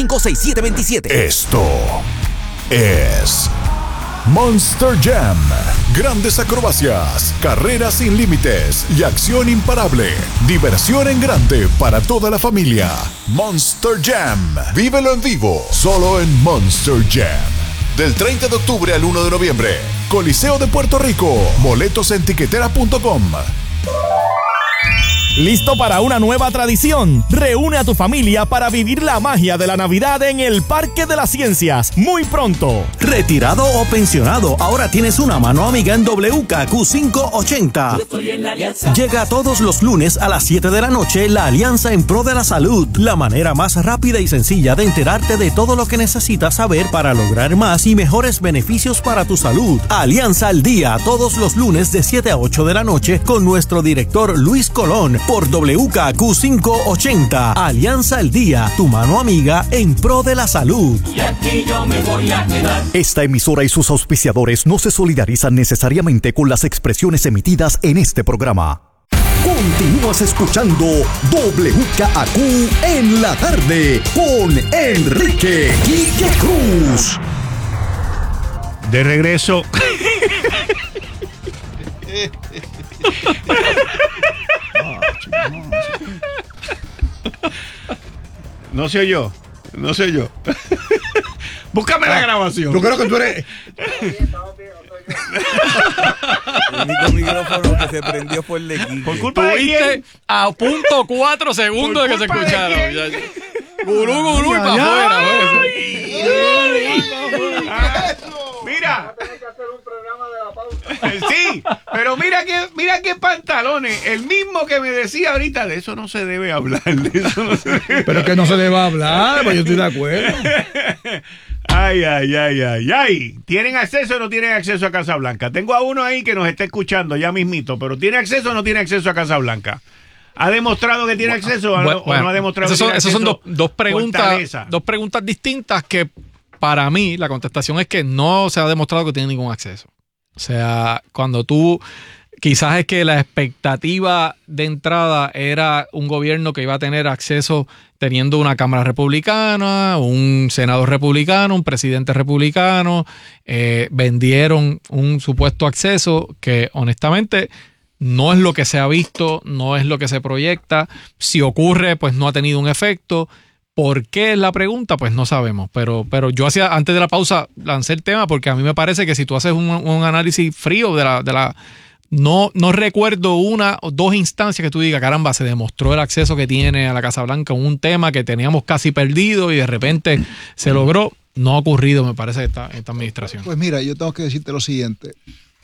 56727. Esto es Monster Jam. Grandes acrobacias, carreras sin límites y acción imparable. Diversión en grande para toda la familia. Monster Jam. Vívelo en vivo, solo en Monster Jam. Del 30 de octubre al 1 de noviembre. Coliseo de Puerto Rico. Boletos en tiquetera.com. ¿Listo para una nueva tradición? Reúne a tu familia para vivir la magia de la Navidad en el Parque de las Ciencias, muy pronto. Retirado o pensionado, ahora tienes una mano amiga en WKQ 580. Llega todos los lunes a las 7 de la noche la Alianza en Pro de la Salud, la manera más rápida y sencilla de enterarte de todo lo que necesitas saber para lograr más y mejores beneficios para tu salud. Alianza al Día, todos los lunes de 7 a 8 de la noche con nuestro director Luis Colón por WKQ 580. Alianza al Día, tu mano amiga en pro de la salud. Y aquí yo me voy a quedar. Esta emisora y sus auspiciadores no se solidarizan necesariamente con las expresiones emitidas en este programa. Continúas escuchando WKQ en la tarde con Enrique Quique Cruz. De regreso. No sé yo. Búscame la grabación. Yo creo que tú eres. El único micrófono que se prendió fue el de Quique. Por culpa de quién. A .4 segundos de que se escucharon. Gurú para afuera. Mira. Sí, pero mira qué pantalones. El mismo que me decía ahorita, de eso no se debe hablar. Pero que no se debe hablar, pues yo estoy de acuerdo. Ay. ¿Tienen acceso o no tienen acceso a Casa Blanca? Tengo a uno ahí que nos está escuchando ya mismito, pero ¿tiene acceso o no tiene acceso a Casa Blanca? ¿Ha demostrado que tiene acceso o no ha demostrado que tiene acceso? Esas son dos preguntas distintas que para mí la contestación es que no se ha demostrado que tiene ningún acceso. O sea, cuando quizás es que la expectativa de entrada era un gobierno que iba a tener acceso teniendo una Cámara republicana, un Senado republicano, un presidente republicano, vendieron un supuesto acceso que honestamente no es lo que se ha visto, no es lo que se proyecta. Si ocurre, pues no ha tenido un efecto. ¿Por qué es la pregunta? Pues no sabemos. Pero yo antes de la pausa lancé el tema porque a mí me parece que si tú haces un análisis frío de la no recuerdo una o dos instancias que tú digas, caramba, se demostró el acceso que tiene a la Casa Blanca, un tema que teníamos casi perdido y de repente se logró. No ha ocurrido, me parece, esta administración. Pues mira, yo tengo que decirte lo siguiente.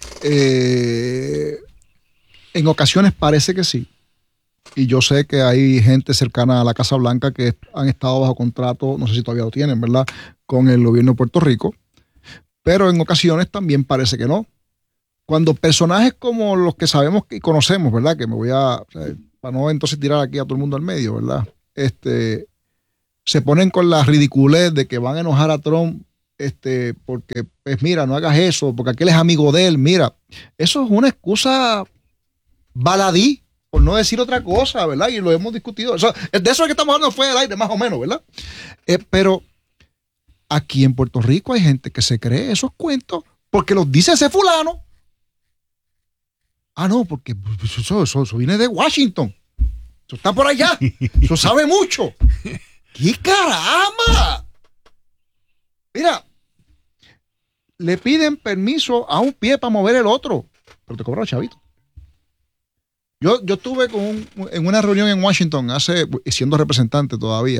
En ocasiones parece que sí. Y yo sé que hay gente cercana a la Casa Blanca que han estado bajo contrato, no sé si todavía lo tienen, ¿verdad?, con el gobierno de Puerto Rico. Pero en ocasiones también parece que no. Cuando personajes como los que sabemos y conocemos, ¿verdad?, que me voy a, o sea, para no entonces tirar aquí a todo el mundo al medio, ¿verdad?, se ponen con la ridiculez de que van a enojar a Trump porque, pues mira, no hagas eso, porque aquel es amigo de él. Mira, eso es una excusa baladí, por no decir otra cosa, ¿verdad? Y lo hemos discutido. De eso que estamos hablando fue del aire, más o menos, ¿verdad? Pero aquí en Puerto Rico hay gente que se cree esos cuentos porque los dice ese fulano. Ah, no, porque eso viene de Washington. Eso está por allá. Eso sabe mucho. ¡Qué caramba! Mira, le piden permiso a un pie para mover el otro, pero te cobran chavito. Yo estuve en una reunión en Washington siendo representante todavía,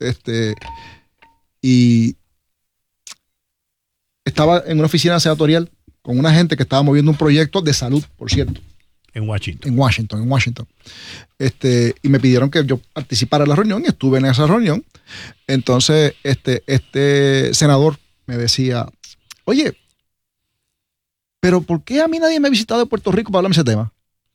y estaba en una oficina senatorial con una gente que estaba moviendo un proyecto de salud, por cierto. En Washington. En Washington. Y me pidieron que yo participara en la reunión y estuve en esa reunión. Entonces, este senador me decía, oye, pero ¿por qué a mí nadie me ha visitado de Puerto Rico para hablarme de ese tema?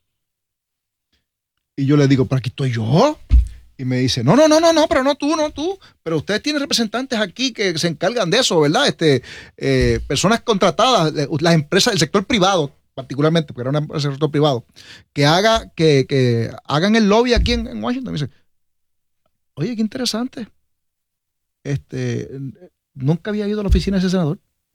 Y yo le digo, pero aquí estoy yo. Y me dice, no, pero no tú. Pero ustedes tienen representantes aquí que se encargan de eso, ¿verdad? Personas contratadas, las empresas, el sector privado, particularmente, porque era una empresa del sector privado, que hagan el lobby aquí en Washington. Me dice, oye, qué interesante. nunca había ido a la oficina de ese senador.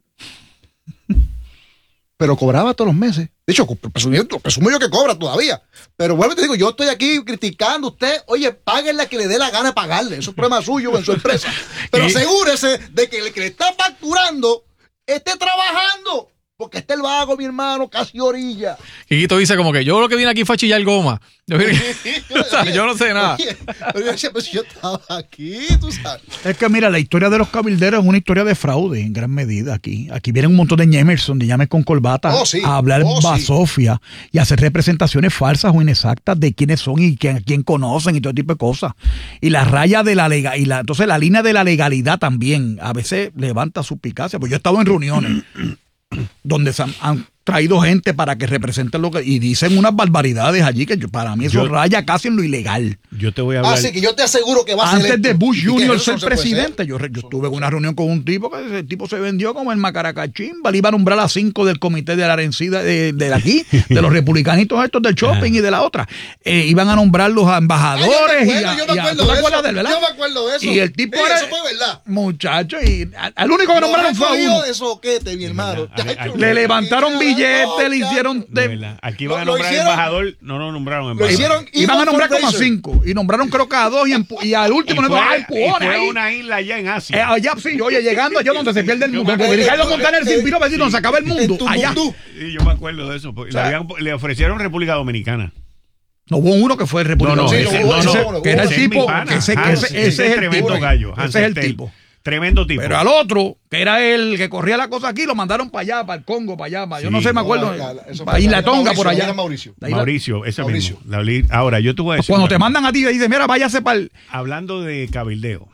Pero cobraba todos los meses. De hecho, presumo yo que cobra todavía. Pero vuelvo y te digo, yo estoy aquí criticando a usted. Oye, páguenle a que le dé la gana de pagarle. Eso es problema suyo en su empresa. Pero asegúrese de que el que le está facturando esté trabajando. Porque el vago, mi hermano, casi orilla. Quiquito dice como que yo lo que vine aquí fue a chillar goma. Yo no sé nada. Pero yo estaba aquí, tú sabes. Es que mira, la historia de los cabilderos es una historia de fraude en gran medida aquí. Aquí vienen un montón de ñemerson, de llames con corbata, a hablar basofia y hacer representaciones falsas o inexactas de quiénes son y a quién conocen y todo tipo de cosas. Y la raya de la legalidad, entonces la línea de la legalidad también a veces levanta suspicacia. Pues yo he estado en reuniones donde se han traído gente para que representen lo que... Y dicen unas barbaridades allí que para mí eso raya casi en lo ilegal. Yo te voy a hablar... Así que yo te aseguro que va a ser antes de Bush Jr. ser presidente, yo estuve en una reunión con un tipo que ese tipo se vendió como el macaracachimba. Le iba a nombrar a 5 del comité de la Arencida de aquí, de los republicanitos estos del shopping y de la otra. Iban a nombrar los embajadores. Yo me acuerdo de eso. Y el tipo era... Eso fue verdad. Muchacho, y al único que nombraron fue a uno. De soquete, mi hermano. Le levantaron billetes, le hicieron... Aquí iban a nombrar embajador, no lo nombraron embajador. Iban a nombrar como a 5 y nombraron creo que a 2 y al último y fue una isla allá en Asia. Allá sí, oye, llegando allá donde se pierde el mundo. Porque Ricardo Montaner sin vino a decir donde se acaba el mundo. Allá. Sí, yo me acuerdo de eso. Le ofrecieron República Dominicana. No, hubo uno que fue República Dominicana. Que era el tipo. Ese es el tremendo gallo. Ese es el tipo. Tremendo tipo. Pero al otro, que era el que corría la cosa aquí, lo mandaron para allá, para el Congo, para allá, yo no sé, me acuerdo. Para Isla Tonga, por allá. Mauricio, ese mismo. Ahora, yo te voy a decir. Cuando te mandan a ti, dices, mira, váyase para el... Hablando de cabildeo,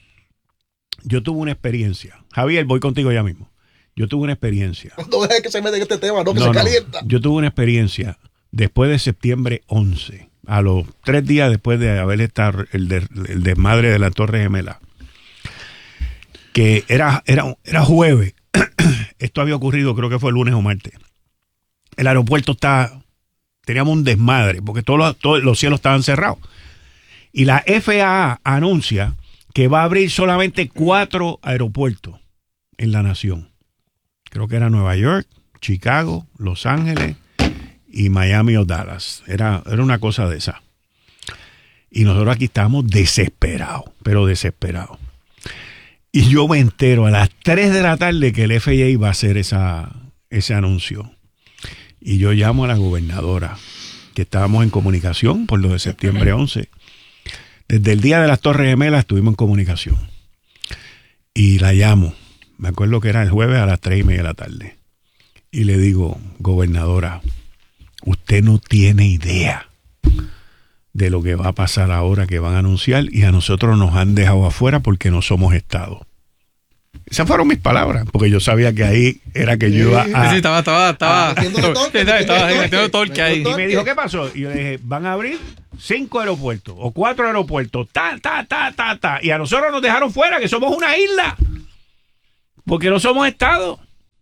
yo tuve una experiencia. Javier, voy contigo ya mismo. Yo tuve una experiencia. No dejes que se meta en este tema, no, que se calienta. Yo tuve una experiencia después de septiembre 11, a los 3 días después de haber estado el desmadre de la Torre Gemela. Que era jueves. Esto había ocurrido, creo que fue el lunes o martes. El aeropuerto teníamos un desmadre, porque todos los cielos estaban cerrados. Y la FAA anuncia que va a abrir solamente 4 aeropuertos en la nación. Creo que era Nueva York, Chicago, Los Ángeles y Miami o Dallas. Era una cosa de esa. Y nosotros aquí estábamos desesperados, pero desesperados. Y yo me entero a las 3 de la tarde que el FAA iba a hacer ese anuncio. Y yo llamo a la gobernadora, que estábamos en comunicación por lo de septiembre 11. Desde el día de las Torres Gemelas estuvimos en comunicación. Y la llamo. Me acuerdo que era el jueves a las 3:30 de la tarde. Y le digo, gobernadora, usted no tiene idea de lo que va a pasar ahora que van a anunciar, y a nosotros nos han dejado afuera porque no somos Estado. Esas fueron mis palabras, porque yo sabía que ahí era que yo iba a... Sí, estaba metiendo torque ahí. Y me dijo, ¿qué pasó? Y yo le dije, van a abrir 5 aeropuertos o 4 aeropuertos, y a nosotros nos dejaron fuera, que somos una isla, porque no somos Estado.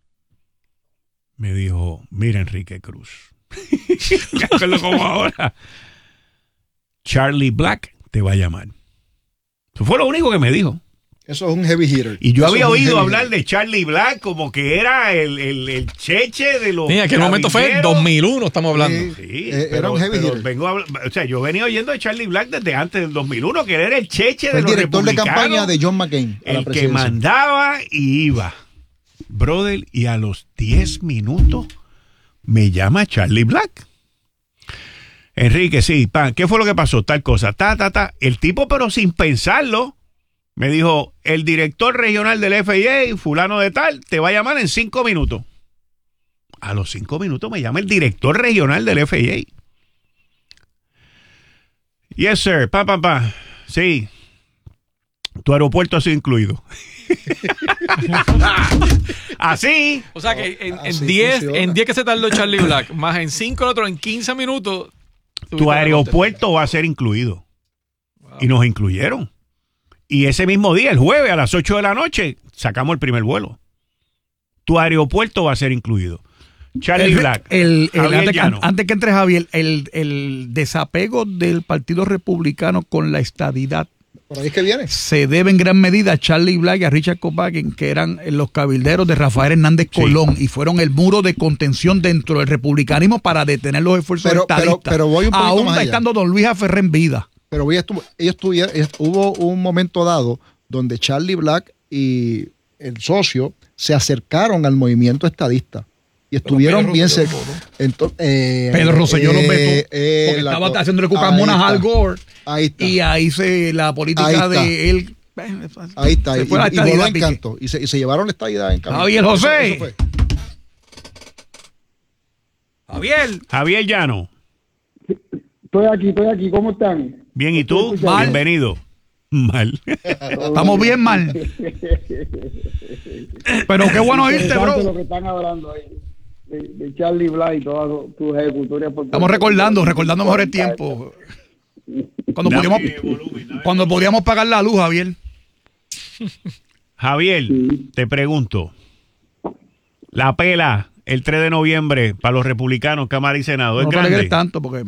Me dijo, mira, Enrique Cruz, me acuerdo como ahora, Charlie Black te va a llamar. Eso fue lo único que me dijo. Eso es un heavy hitter. Y yo había oído hablar de Charlie Black como que era el cheche de los... Sí, en aquel momento fue 2001, estamos hablando. Sí, era un heavy hitter. Yo venía oyendo de Charlie Black desde antes del 2001, que él era el cheche de los republicanos. El director de campaña de John McCain. El que mandaba y iba. Brother, y a los 10 minutos me llama Charlie Black. Enrique, sí, ¿qué fue lo que pasó? Tal cosa, El tipo, pero sin pensarlo, me dijo, el director regional del FAA, fulano de tal, te va a llamar en 5 minutos. A los 5 minutos me llama el director regional del FAA. Yes, sir, sí, tu aeropuerto ha sido incluido. Así. O sea que en 10 que se tardó Charlie Black, más en 5 el otro, en 15 minutos... Tu aeropuerto va a ser incluido. Wow. Y nos incluyeron. Y ese mismo día, el jueves a las 8 de la noche, sacamos el primer vuelo. Tu aeropuerto va a ser incluido. Charlie Black. Antes que entre Javier, el desapego del Partido Republicano con la estadidad Por ahí es que viene. Se debe en gran medida a Charlie Black y a Richard Kopagin, que eran los cabilderos de Rafael Hernández Colón, y fueron el muro de contención dentro del republicanismo para detener los esfuerzos estadistas. Pero voy un poquito aún más allá. estando don Luis Aferré en vida. Pero hubo un momento dado donde Charlie Black y el socio se acercaron al movimiento estadista. Y estuvieron bien cerca. Pedro Rosselló los vetó porque estaba haciendo Cucamonas Al Gore. Ahí está. Y ahí la política de él. Ahí está. Se Y fue la voló estadidad, en canto. Y se llevaron la estadidad en canto. Javier José. Eso fue. Javier Llano. Estoy aquí. ¿Cómo están? Bien, ¿y tú? Bienvenido. Mal. Estamos bien mal. Pero qué bueno oírte, bro. Lo que están hablando ahí de Charlie Black y todas tus ejecutorias. Estamos recordando mejor el tiempo. Cuando podíamos pagar la luz, Javier. Javier, te pregunto. La pela el 3 de noviembre para los republicanos, Cámara y Senado, ¿es grande? No tanto porque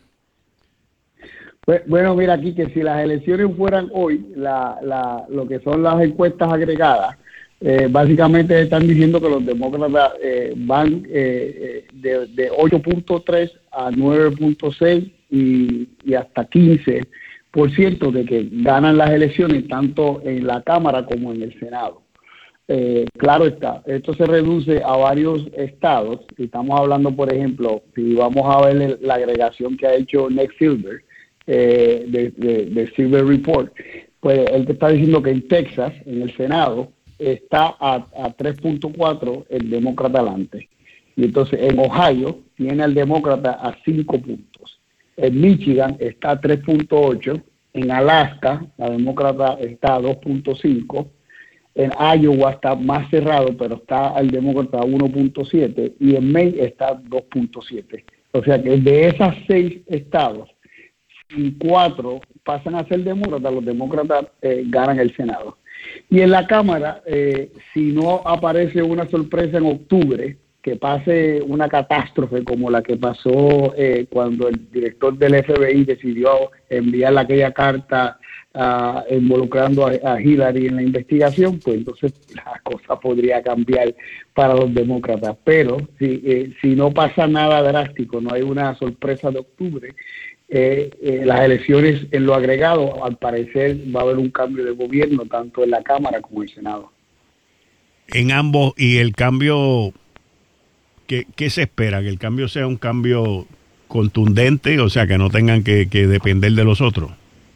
Bueno, mira aquí que si las elecciones fueran hoy, lo que son las encuestas agregadas, básicamente están diciendo que los demócratas van de 8.3 a 9.6 y hasta 15% de que ganan las elecciones tanto en la Cámara como en el Senado. Claro está, esto se reduce a varios estados. Estamos hablando, por ejemplo, si vamos a ver la agregación que ha hecho Nick Silver, de Silver Report, pues él te está diciendo que en Texas, en el Senado, está a 3.4 el demócrata adelante. Y entonces en Ohio tiene al demócrata a 5 puntos. En Michigan está a 3.8. En Alaska, la demócrata está a 2.5. En Iowa está más cerrado, pero está el demócrata a 1.7. Y en Maine está a 2.7. O sea que de esas 6 estados, y 4 pasan a ser demócratas, los demócratas ganan el Senado. Y en la Cámara, si no aparece una sorpresa en octubre, que pase una catástrofe como la que pasó cuando el director del FBI decidió enviar aquella carta involucrando a Hillary en la investigación, pues entonces la cosa podría cambiar para los demócratas. Pero si no pasa nada drástico, no hay una sorpresa de octubre, las elecciones en lo agregado, al parecer va a haber un cambio de gobierno tanto en la Cámara como en el Senado. En ambos, y el cambio, ¿qué se espera? ¿Que el cambio sea un cambio contundente? O sea, que no tengan que depender de los otros.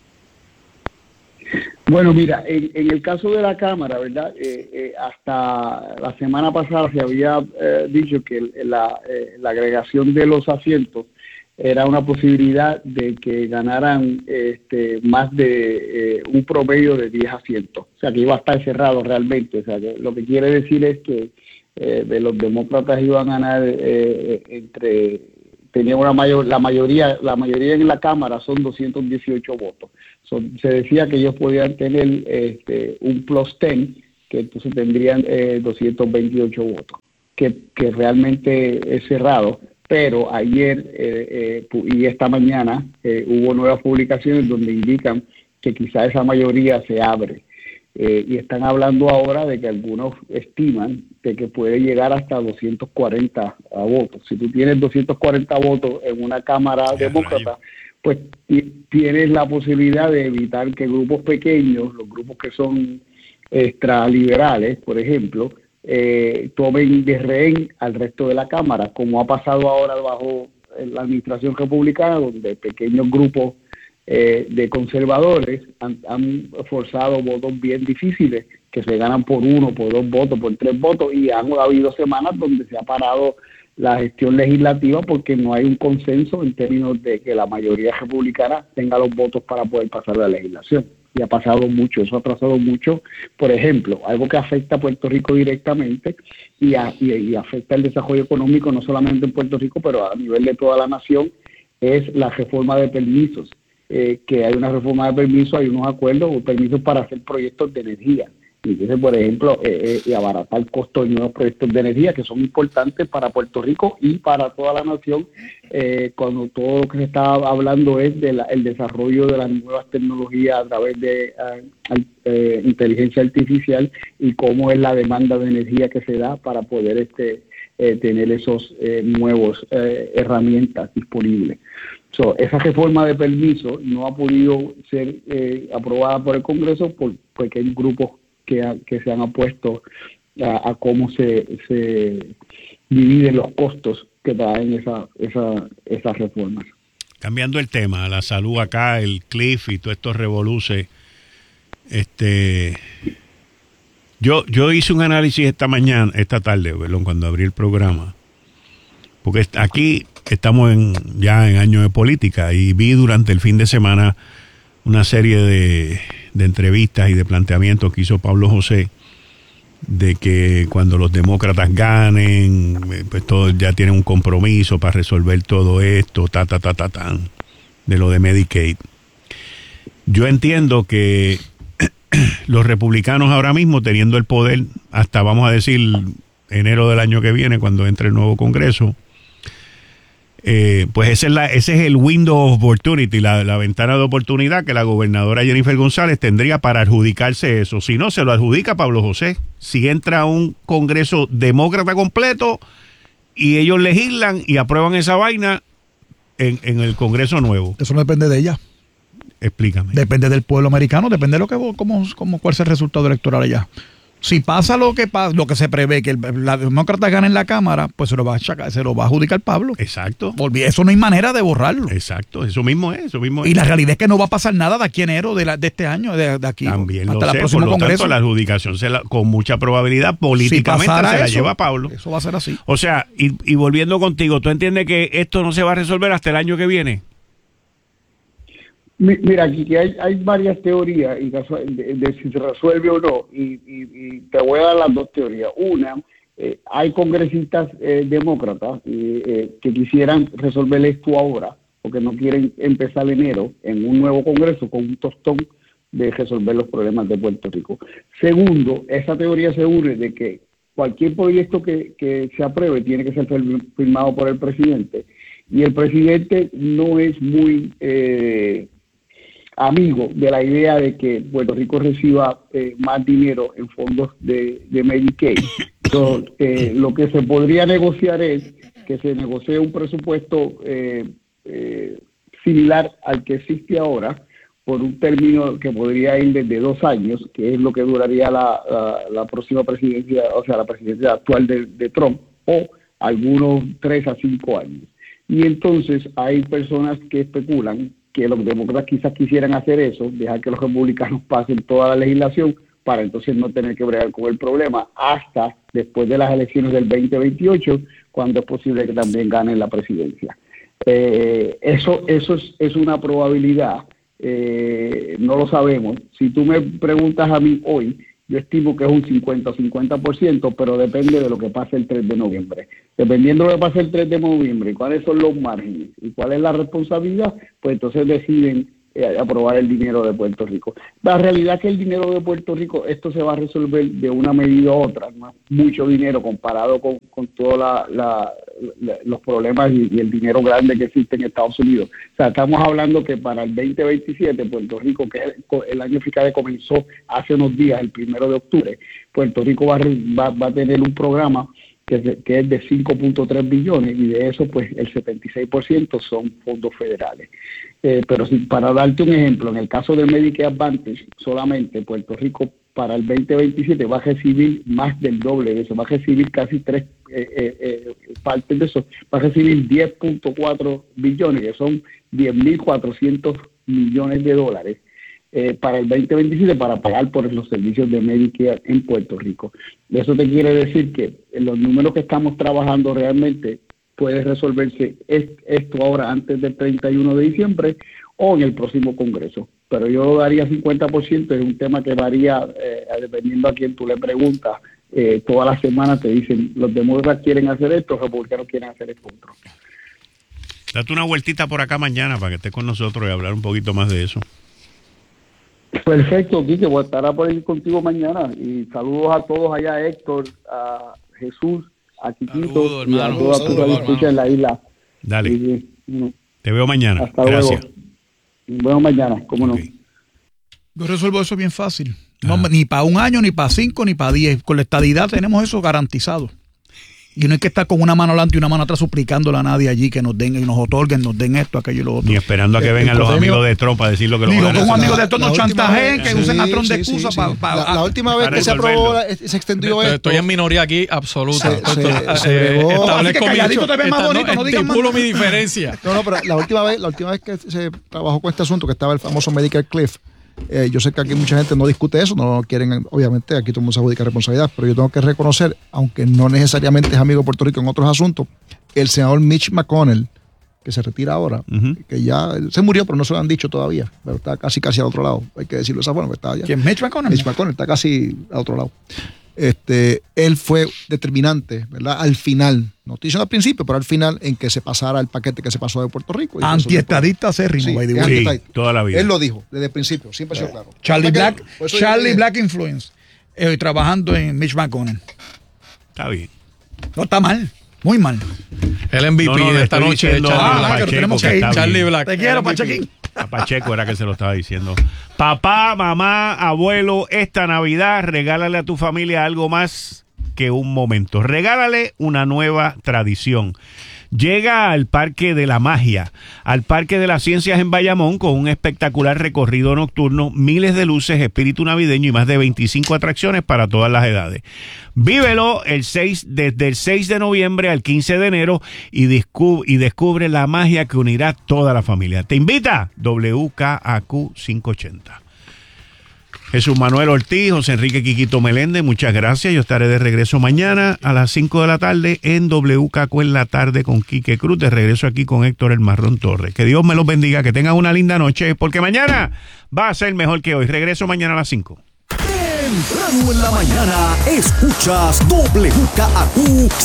Bueno, mira, en el caso de la Cámara, ¿verdad? Hasta la semana pasada se había dicho que la agregación de los asientos era una posibilidad de que ganaran más de un promedio de 10 asientos. O sea, que iba a estar cerrado realmente. O sea, que lo que quiere decir es que de los demócratas iban a ganar tenían la mayoría en la Cámara son 218 votos. Se decía que ellos podían tener un plus 10, que entonces tendrían 228 votos, que realmente es cerrado. Pero ayer y esta mañana hubo nuevas publicaciones donde indican que quizá esa mayoría se abre. Y están hablando ahora de que algunos estiman de que puede llegar hasta 240 votos. Si tú tienes 240 votos en una Cámara demócrata, pues tienes la posibilidad de evitar que grupos pequeños, los grupos que son extraliberales, por ejemplo, tomen de rehén al resto de la Cámara, como ha pasado ahora bajo la administración republicana, donde pequeños grupos de conservadores han forzado votos bien difíciles que se ganan por 1, por 2 votos, por 3 votos, y han habido semanas donde se ha parado la gestión legislativa porque no hay un consenso en términos de que la mayoría republicana tenga los votos para poder pasar la legislación. Y ha pasado mucho, eso ha atrasado mucho. Por ejemplo, algo que afecta a Puerto Rico directamente y afecta el desarrollo económico no solamente en Puerto Rico, pero a nivel de toda la nación, es la reforma de permisos. Que hay una reforma de permisos, hay unos acuerdos o permisos para hacer proyectos de energía. Entonces, por ejemplo, y abaratar el costo de nuevos proyectos de energía que son importantes para Puerto Rico y para toda la nación, cuando todo lo que se está hablando es del desarrollo de las nuevas tecnologías a través de inteligencia artificial y cómo es la demanda de energía que se da para poder tener esos nuevos herramientas disponibles. Esa reforma de permiso no ha podido ser aprobada por el Congreso porque hay grupos que se han opuesto a cómo se dividen los costos que traen esas reformas. Cambiando el tema, la salud acá, el CLIF y todos estos revoluces, yo hice un análisis esta tarde, perdón, cuando abrí el programa, porque aquí estamos ya en año de política y vi durante el fin de semana una serie de entrevistas y de planteamientos que hizo Pablo José de que cuando los demócratas ganen, pues todos ya tienen un compromiso para resolver todo esto, de lo de Medicaid. Yo entiendo que los republicanos ahora mismo, teniendo el poder hasta, vamos a decir, enero del año que viene, cuando entre el nuevo Congreso, pues ese es el window of opportunity, la ventana de oportunidad que la gobernadora Jennifer González tendría para adjudicarse eso. Si no, se lo adjudica Pablo José. Si entra un Congreso demócrata completo y ellos legislan y aprueban esa vaina en el Congreso nuevo. Eso no depende de ella. Explícame. Depende del pueblo americano, depende de lo que cuál es el resultado electoral allá. Si pasa lo que se prevé, que la demócrata gane en la Cámara, pues se lo va a adjudicar Pablo. Exacto. Eso no hay manera de borrarlo. Exacto, eso mismo es. Y la realidad es que no va a pasar nada de aquí a enero de este año, de aquí también hasta el próximo Congreso. Tanto, la adjudicación con mucha probabilidad políticamente se la lleva Pablo. Eso va a ser así. O sea, y volviendo contigo, ¿tú entiendes que esto no se va a resolver hasta el año que viene? Mira, aquí que hay varias teorías de si se resuelve o no, y te voy a dar las dos teorías. Una, hay congresistas demócratas que quisieran resolver esto ahora, porque no quieren empezar enero en un nuevo Congreso con un tostón de resolver los problemas de Puerto Rico. Segundo, esa teoría se une de que cualquier proyecto que se apruebe tiene que ser firmado por el presidente, y el presidente no es muy amigo de la idea de que Puerto Rico reciba más dinero en fondos de Medicaid. Entonces, lo que se podría negociar es que se negocie un presupuesto similar al que existe ahora, por un término que podría ir desde 2 años, que es lo que duraría la próxima presidencia, o sea, la presidencia actual de Trump, o algunos 3 a 5 años. Y entonces hay personas que especulan que los demócratas quizás quisieran hacer eso, dejar que los republicanos pasen toda la legislación para entonces no tener que bregar con el problema hasta después de las elecciones del 2028, cuando es posible que también ganen la presidencia. Eso es una probabilidad, no lo sabemos. Si tú me preguntas a mí hoy, yo estimo que es un 50 o 50%, pero depende de lo que pase el 3 de noviembre. Dependiendo de lo que pase el 3 de noviembre y cuáles son los márgenes y cuál es la responsabilidad, pues entonces deciden aprobar el dinero de Puerto Rico. La realidad es que el dinero de Puerto Rico, esto se va a resolver de una medida u otra, no es mucho dinero comparado con todos los problemas y el dinero grande que existe en Estados Unidos. O sea, estamos hablando que para el 2027, Puerto Rico, que es el año fiscal que comenzó hace unos días, el 1 de octubre, Puerto Rico va a tener un programa que es de 5.3 billones, y de eso pues el 76% son fondos federales. Pero para darte un ejemplo, en el caso de Medicare Advantage, solamente Puerto Rico para el 2027 va a recibir más del doble de eso, va a recibir casi 3 partes de eso, va a recibir 10.4 billones, que son 10.400 millones de dólares. Para el 2027 para pagar por los servicios de Medicare en Puerto Rico. Eso te quiere decir que en los números que estamos trabajando realmente puede resolverse esto ahora antes del 31 de diciembre o en el próximo Congreso. Pero yo lo daría 50%, es un tema que varía dependiendo a quién tú le preguntas. Todas las semanas te dicen, los demócratas quieren hacer esto, los republicanos quieren hacer esto otro. Date una vueltita por acá mañana para que estés con nosotros y hablar un poquito más de eso. Perfecto, Quique, voy a estar por ahí contigo mañana. Y saludos a todos allá, a Héctor, a Jesús, a Chiquito y a todas las que escuchan en la isla. Dale. Te veo mañana. Hasta Gracias. Luego. Nos vemos mañana, cómo no. Yo resuelvo eso bien fácil. No, ni para 1 año, ni para 5, ni para 10. Con la estadidad tenemos eso garantizado. Y no hay que estar con una mano adelante y una mano atrás suplicándole a nadie allí que nos den y nos otorguen, nos den esto, aquello y lo otro. Ni esperando a que vengan los amigos de Trump a decir lo que lo van a hacer. Ni los amigos de Trump nos chantajeen, que usen a Trump de excusa para... La última vez que se aprobó, se extendió esto. Estoy en minoría aquí, absoluta. Calladito te ves más bonito, no digas más. Mi diferencia. No, pero la última vez que se trabajó con este asunto, que estaba el famoso Medicare Cliff, yo sé que aquí mucha gente no discute eso, no quieren, obviamente aquí todo el mundo se adjudica responsabilidad, pero yo tengo que reconocer, aunque no necesariamente es amigo de Puerto Rico en otros asuntos, el senador Mitch McConnell, que se retira ahora, que ya se murió, pero no se lo han dicho todavía, pero está casi al otro lado, hay que decirlo de esa forma, que está allá. ¿Quién? Mitch McConnell. Mitch McConnell está casi al otro lado. Él fue determinante, ¿verdad? Al final, no estoy diciendo al principio, pero al final en que se pasara el paquete que se pasó de Puerto Rico. Antiestadista acérrimo, sí, toda la vida. Él lo dijo desde el principio, siempre ha sido claro. Charlie Black Influence, trabajando en Mitch McConnell. Está bien. No está mal, muy mal. El MVP de esta noche es Charlie Black. Te quiero, Pachequín. A Pacheco era que se lo estaba diciendo. Papá, mamá, abuelo, esta Navidad regálale a tu familia algo más que un momento. Regálale una nueva tradición. Llega al Parque de la Magia, al Parque de las Ciencias en Bayamón, con un espectacular recorrido nocturno, miles de luces, espíritu navideño y más de 25 atracciones para todas las edades. Vívelo desde el 6 de noviembre al 15 de enero y descubre la magia que unirá toda la familia. Te invita WKAQ 580. Jesús Manuel Ortiz, José Enrique Quiquito Meléndez, muchas gracias. Yo estaré de regreso mañana a las 5 de la tarde en WKQ en la tarde con Quique Cruz. De regreso aquí con Héctor El Marrón Torres. Que Dios me los bendiga, que tengan una linda noche, porque mañana va a ser mejor que hoy. Regreso mañana a las 5. Temprano en la mañana escuchas WKAQ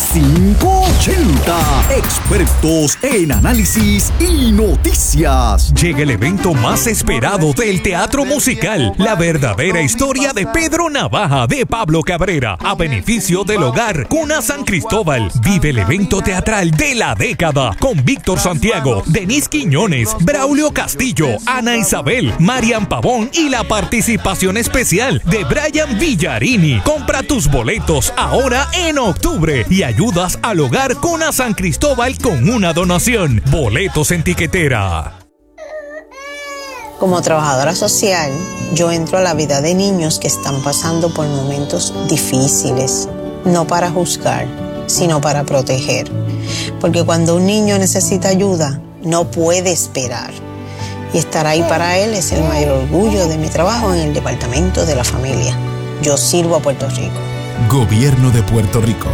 580. Expertos en análisis y noticias. Llega el evento más esperado del teatro musical, la verdadera historia de Pedro Navaja de Pablo Cabrera, a beneficio del hogar Cuna San Cristóbal. Vive el evento teatral de la década con Víctor Santiago, Denise Quiñones, Braulio Castillo, Ana Isabel, Marian Pavón y la participación especial de Brian Villarini. Compra tus boletos ahora en octubre y ayudas al hogar Cuna San Cristóbal con una donación. Boletos en tiquetera. Como trabajadora social, yo entro a la vida de niños que están pasando por momentos difíciles, no para juzgar, sino para proteger. Porque cuando un niño necesita ayuda, no puede esperar. Y estar ahí para él es el mayor orgullo de mi trabajo en el Departamento de la Familia. Yo sirvo a Puerto Rico. Gobierno de Puerto Rico.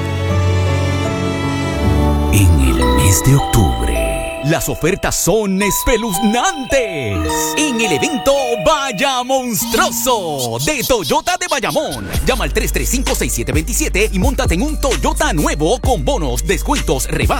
En el mes de octubre, las ofertas son espeluznantes. En el evento Vaya Monstruoso de Toyota de Bayamón. Llama al 335-6727 y móntate en un Toyota nuevo con bonos, descuentos, rebajas